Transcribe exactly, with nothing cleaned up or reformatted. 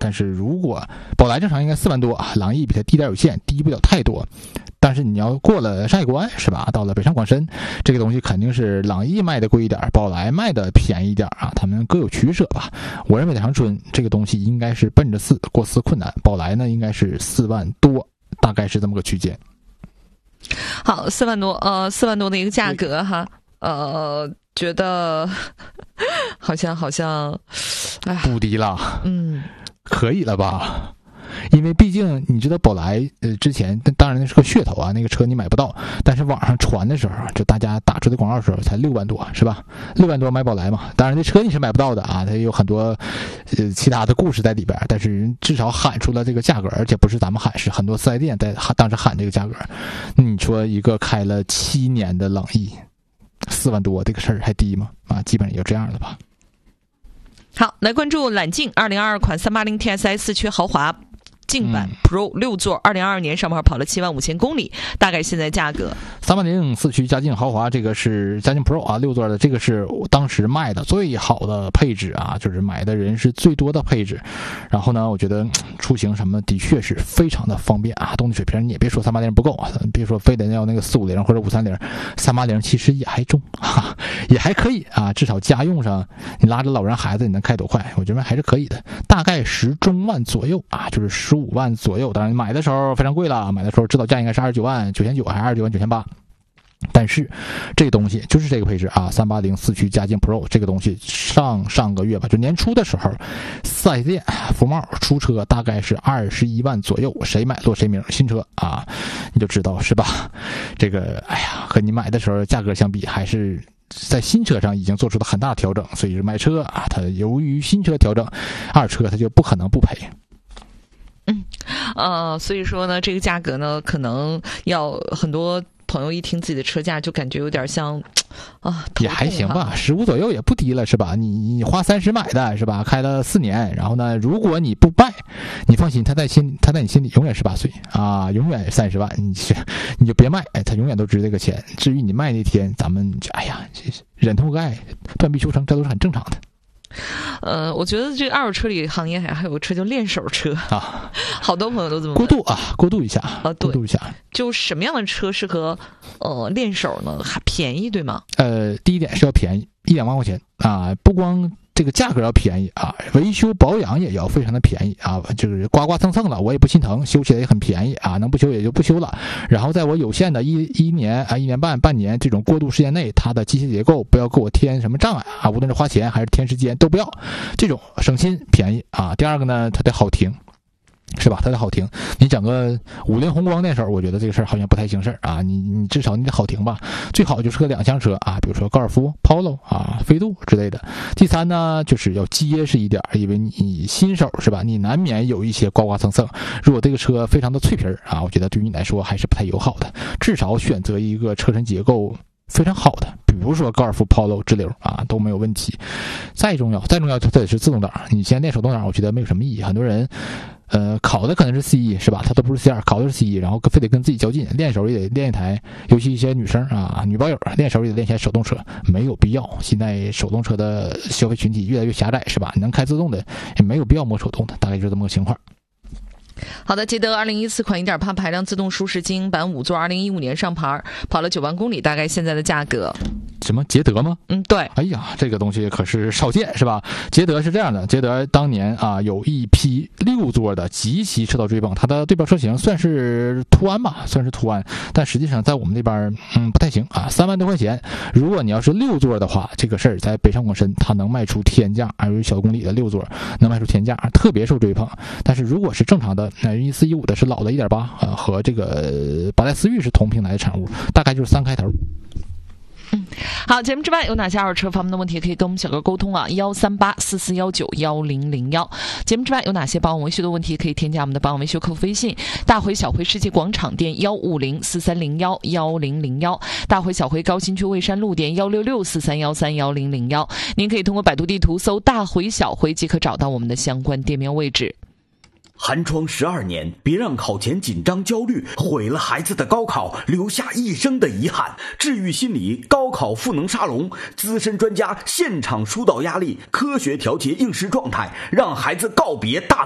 但是如果宝来正常应该四万多，朗逸比它低点有限，低不了太多。但是你要过了山海关是吧？到了北上广深，这个东西肯定是朗逸卖的贵一点，宝来卖的便宜一点啊，他们各有取舍吧。我认为在长春这个东西应该是奔着四过四困难，宝来呢应该是四万多，大概是这么个区间。 好，四万多，呃，四万多的一个价格哈，呃，觉得好像好像，哎， 不低了， 嗯， 可以了吧？因为毕竟你知道宝来呃之前当然那是个噱头啊，那个车你买不到，但是网上传的时候就大家打出的广告的时候才六万多是吧？六万多买宝来嘛，当然这车你是买不到的啊，它有很多呃其他的故事在里边，但是至少喊出了这个价格，而且不是咱们喊，是很多四 S 店在当时喊这个价格。你说一个开了七年的朗逸四万多，这个事儿还低吗？啊，基本上也就这样了吧。 好，来关注揽境二零二二款三八零 T S I 四驱豪华劲版 Pro 六座，二零二二年上牌跑了七万五千公里，大概现在价格。 三八零四驱嘉境豪华，这个是嘉境 Pro 啊，六座的，这个是当时卖的最好的配置啊，就是买的人是最多的配置。然后呢，我觉得出行什么的确是非常的方便啊，动力水平你也别说三八零不够啊，别说非得要那个四五零或者五三零，三八零其实也还中啊，也还可以啊，至少家用上你拉着老人孩子你能开多快，我觉得还是可以的，大概十中万左右啊，就是十五万左右。当然买的时候非常贵了，买的时候指导价应该是二十九万九千九还是二十九万九千八。但是这个东西就是这个配置啊，三八零四驱嘉境 Pro 这个东西上上个月吧，就年初的时候，四 S 店福茂出车大概是二十一万左右，谁买落谁名，新车啊，你就知道是吧？这个哎呀，和你买的时候价格相比，还是在新车上已经做出了很大的调整，所以是买车啊，它由于新车调整，二车它就不可能不赔。 嗯，呃，所以说呢，这个价格呢，可能要很多朋友一听自己的车价就感觉有点像啊， 也还行吧，十五左右也不低了是吧？你你花三十买的是吧？开了四年，然后呢，如果你不卖，你放心，他在心他在你心里永远十八岁啊，永远三十万，你你就别卖，哎，他永远都值这个钱。至于你卖那天，咱们就哎呀，忍痛割爱，断臂求成，这都是很正常的。 呃，我觉得这个二手车里行业还还有个车叫练手车啊， 好多朋友都这么过渡啊，过渡一下啊， 过渡一下。 就什么样的车适合呃练手呢？还便宜对吗？ 呃，第一点是要便宜，一两万块钱啊，不光这个价格要便宜啊，维修保养也要非常的便宜啊，就是刮刮蹭蹭的我也不心疼，修起来也很便宜啊，能不修也就不修了。然后在我有限的一一年啊、一年半、半年这种过渡时间内，它的机械结构不要给我添什么障碍啊，无论是花钱还是添时间都不要，这种省心便宜啊。第二个呢，它得好停。是吧？它得好停，你整个五菱宏光那时候，我觉得这个事儿好像不太行事儿啊。你你至少你得好停吧，最好就是个两厢车啊，比如说高尔夫、Polo 啊、飞度之类的。第三呢，就是要结实一点，因为你新手是吧？你难免有一些刮刮蹭蹭。如果这个车非常的脆皮儿啊，我觉得对于你来说还是不太友好的。至少选择一个车身结构非常好的，比如说高尔夫 Polo 直流啊，都没有问题。再重要，再重要，它得是自动挡。你先练手动挡，我觉得没有什么意义。很多人。呃，考的可能是 C 一 是吧？他都不是 C 二，考的是 C 一，然后非得跟自己较劲，练手也得练一台，尤其一些女生啊，女保友练手也得练一台手动车，没有必要。现在手动车的消费群体越来越狭窄，是吧？能开自动的也没有必要摸手动的，大概就这么个情况。 好的，捷德二零一四款 一点八 排量自动舒适精英版五座，二零一五年上牌，跑了九万公里，大概现在的价格。 什么捷德吗？ 嗯，对。 哎呀，这个东西可是少见是吧？捷德是这样的，捷德当年啊有一批六座的极其受到追捧，它的对标车型算是途安吧，算是途安，但实际上在我们那边嗯不太行啊，三万多块钱，如果你要是六座的话，这个事儿在北上广深它能卖出天价，还有小公里的六座能卖出天价，特别受追捧。但是如果是正常的，那一四一五的是老的 一点八 啊，和这个八代思域是同平台的产物，大概就是三开头。 嗯，好，节目之外有哪些二手车方面的问题可以跟我们小哥沟通啊？幺三八四四幺九幺零零幺。节目之外有哪些保养维修的问题可以添加我们的保养维修客服微信：大回小回世界广场店幺五零四三零幺幺零零幺，大回小回高新区蔚山路店幺六六四三幺三幺零零幺。您可以通过百度地图搜大回小回即可找到我们的相关店面位置。 寒窗十二年，别让考前紧张焦虑毁了孩子的高考，留下一生的遗憾。治愈心理高考赋能沙龙，资深专家现场疏导压力，科学调节应试状态，让孩子告别大